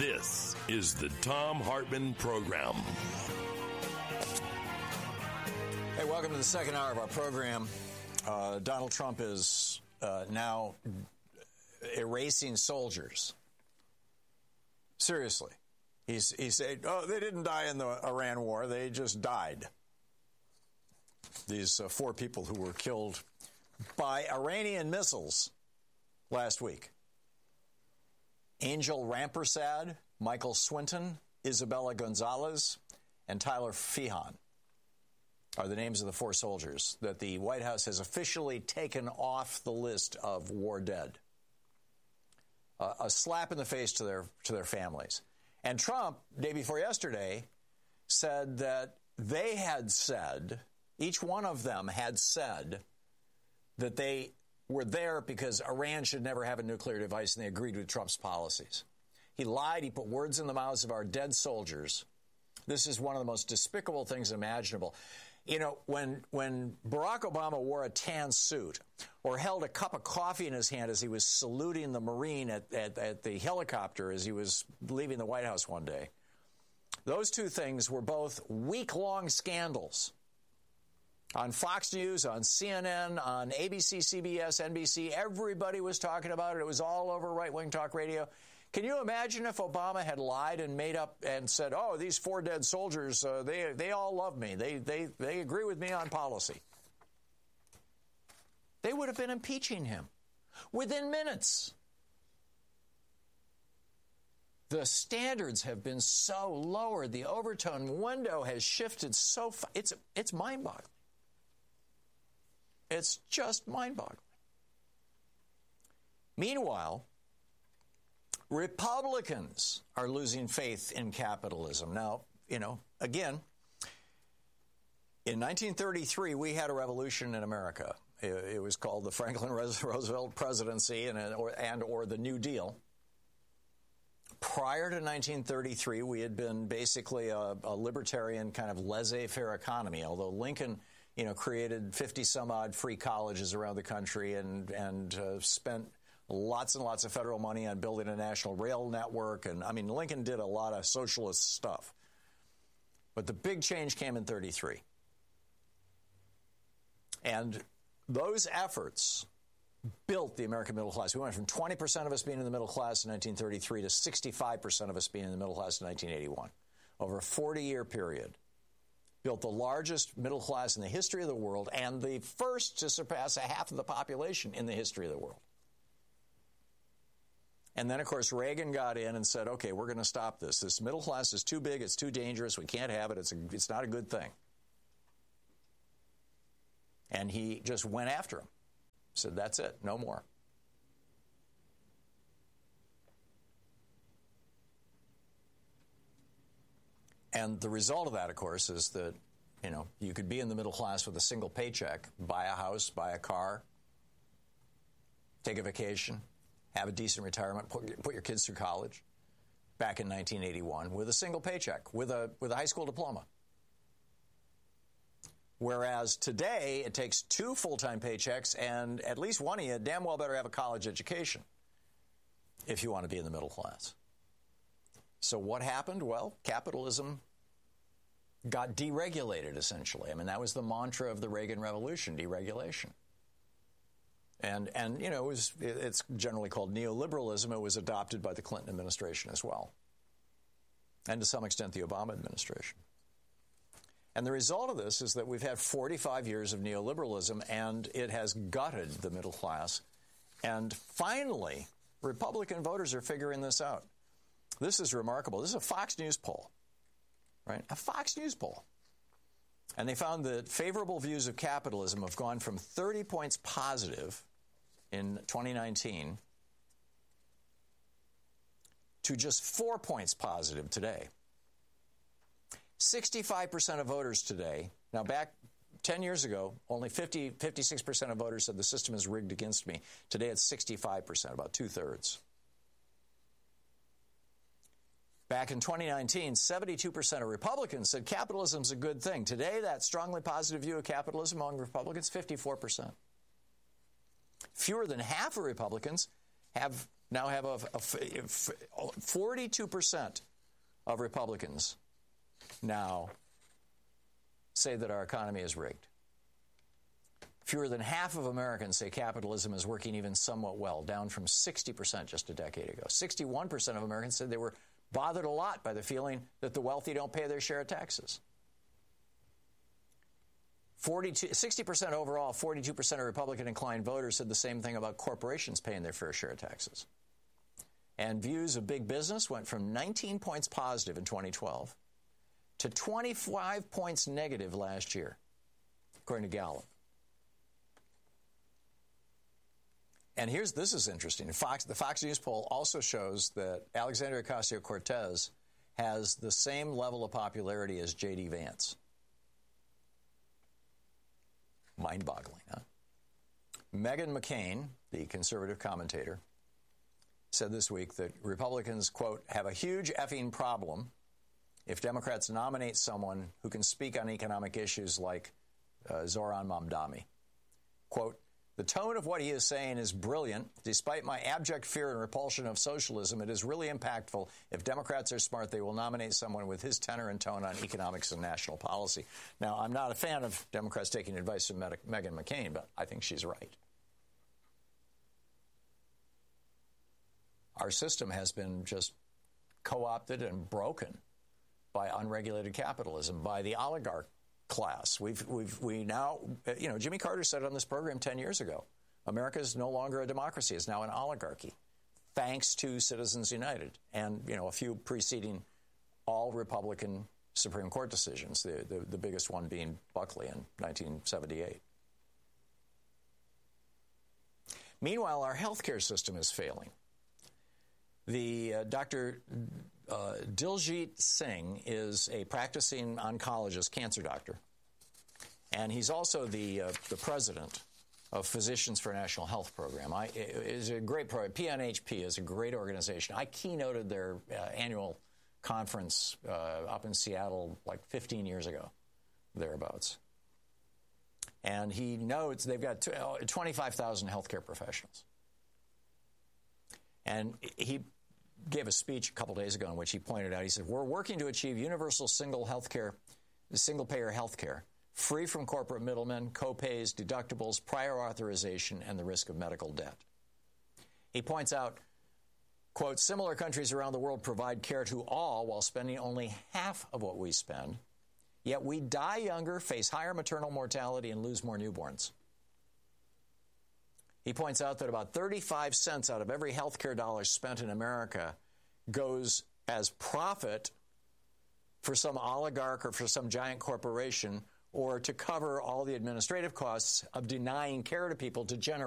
This is the Thom Hartmann Program. Hey, welcome to the second hour of our program. Donald Trump is now erasing soldiers. Seriously. He's saying, oh, they didn't die in the Iran war. They just died. These 4 people who were killed by Iranian missiles last week. Angel Rampersad, Michael Swinton, Isabella Gonzalez, and Tyler Feehan are the names of the 4 soldiers that the White House has officially taken off the list of war dead. A slap in the face to their families. And Trump, day before yesterday, said that they had said, each one of them had said, that they were there because Iran should never have a nuclear device, and they agreed with Trump's policies. He lied. He put words in the mouths of our dead soldiers. This is one of the most despicable things imaginable. You know, when Barack Obama wore a tan suit or held a cup of coffee in his hand as he was saluting the Marine at the helicopter as he was leaving the White House one day, those two things were both week-long scandals. On Fox News, on CNN, on ABC, CBS, NBC, everybody was talking about it. It was all over right-wing talk radio. Can you imagine if Obama had lied and made up and said, oh, these 4 dead soldiers, they all love me. They agree with me on policy. They would have been impeaching him within minutes. The standards have been so lowered. The overtone window has shifted so far. It's mind-boggling. It's just mind-boggling. Meanwhile, Republicans are losing faith in capitalism. Now, you know, again, in 1933, we had a revolution in America. It was called the Franklin Roosevelt presidency or the New Deal. Prior to 1933, we had been basically a libertarian kind of laissez-faire economy, although Lincoln, you know, created 50-some-odd free colleges around the country and spent lots and lots of federal money on building a national rail network. And, I mean, Lincoln did a lot of socialist stuff. But the big change came in 33. And those efforts built the American middle class. We went from 20% of us being in the middle class in 1933 to 65% of us being in the middle class in 1981. Over a 40-year period. Built the largest middle class in the history of the world and the first to surpass a half of the population in the history of the world. And then, of course, Reagan got in and said, okay, we're going to stop this. This middle class is too big. It's too dangerous. We can't have it. It's not a good thing. And he just went after him. Said, that's it. No more. And the result of that, of course, is that, you know, you could be in the middle class with a single paycheck, buy a house, buy a car, take a vacation, have a decent retirement, put your kids through college back in 1981 with a single paycheck, with a high school diploma. Whereas today, it takes 2 full-time paychecks, and at least one of you damn well better have a college education if you want to be in the middle class. So what happened? Well, capitalism got deregulated, essentially. I mean, that was the mantra of the Reagan Revolution, deregulation. And you know, it's generally called neoliberalism. It was adopted by the Clinton administration as well, and to some extent the Obama administration. And the result of this is that we've had 45 years of neoliberalism, and it has gutted the middle class. And finally, Republican voters are figuring this out. This is remarkable. This is a Fox News poll, right? A Fox News poll. And they found that favorable views of capitalism have gone from 30 points positive in 2019 to just 4 points positive today. 65% of voters today, now back 10 years ago, only 56% of voters said the system is rigged against me. Today it's 65%, about 2/3. Back in 2019, 72% of Republicans said capitalism is a good thing. Today, that strongly positive view of capitalism among Republicans, 54%. Fewer than half of Republicans have now have 42% of Republicans now say that our economy is rigged. Fewer than half of Americans say capitalism is working even somewhat well, down from 60% just a decade ago. 61% of Americans said they were bothered a lot by the feeling that the wealthy don't pay their share of taxes. 60% overall, 42% of Republican-inclined voters said the same thing about corporations paying their fair share of taxes. And views of big business went from 19 points positive in 2012 to 25 points negative last year, according to Gallup. And this is interesting. The Fox News poll also shows that Alexandria Ocasio-Cortez has the same level of popularity as J.D. Vance. Mind-boggling, huh? Meghan McCain, the conservative commentator, said this week that Republicans, quote, have a huge effing problem if Democrats nominate someone who can speak on economic issues like Zoran Mamdani. Quote, the tone of what he is saying is brilliant. Despite my abject fear and repulsion of socialism, it is really impactful. If Democrats are smart, they will nominate someone with his tenor and tone on economics and national policy. Now, I'm not a fan of Democrats taking advice from Meghan McCain, but I think she's right. Our system has been just co-opted and broken by unregulated capitalism, by the oligarch class. We now, Jimmy Carter said on this program 10 years ago, America is no longer a democracy. It's now an oligarchy, thanks to Citizens United and, a few preceding all-Republican Supreme Court decisions, the biggest one being Buckley in 1978. Meanwhile, our healthcare system is failing. The Dr. Diljit Singh is a practicing oncologist, cancer doctor, and he's also the president of Physicians for a National Health Program. It's a great program. PNHP is a great organization. I keynoted their annual conference up in Seattle like 15 years ago, thereabouts. And he notes they've got 25,000 healthcare professionals. And he gave a speech a couple days ago in which he pointed out, he said, we're working to achieve universal single-payer healthcare, free from corporate middlemen, co-pays, deductibles, prior authorization, and the risk of medical debt. He points out, quote, similar countries around the world provide care to all while spending only half of what we spend, yet we die younger, face higher maternal mortality, and lose more newborns. He points out that about 35 cents out of every healthcare dollar spent in America goes as profit for some oligarch or for some giant corporation or to cover all the administrative costs of denying care to people to generate